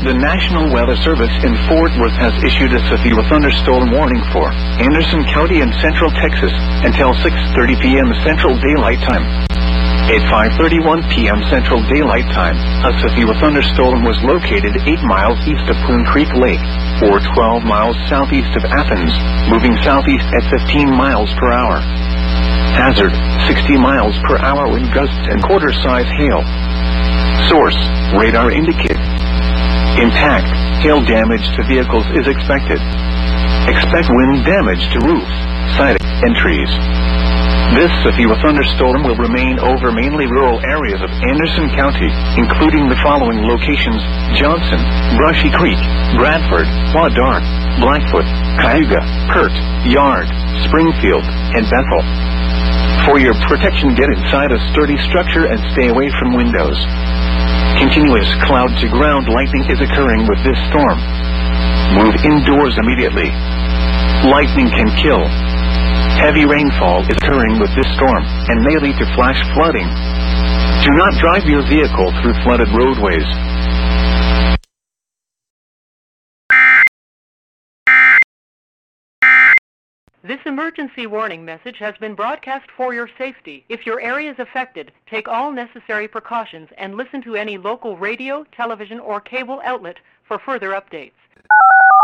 The National Weather Service in Fort Worth has issued a severe thunderstorm warning for Anderson County and Central Texas until 6:30 p.m. Central Daylight Time. At 5:31 p.m. Central Daylight Time, a severe thunderstorm was located 8 miles east of Poon Creek Lake, or 12 miles southeast of Athens, moving southeast at 15 miles per hour. Hazard, 60 miles per hour wind gusts and quarter-size hail. Source, radar indicated. Impact, hail damage to vehicles is expected. Expect wind damage to roofs, siding, and trees. This severe thunderstorm will remain over mainly rural areas of Anderson County, including the following locations: Johnson, Brushy Creek, Bradford, Wadark, Blackfoot, Cayuga, Pert, Yard, Springfield, and Bethel. For your protection, get inside a sturdy structure and stay away from windows. Continuous cloud-to-ground lightning is occurring with this storm. Move indoors immediately. Lightning can kill. Heavy rainfall is occurring with this storm and may lead to flash flooding. Do not drive your vehicle through flooded roadways. This emergency warning message has been broadcast for your safety. If your area is affected, take all necessary precautions and listen to any local radio, television, or cable outlet for further updates.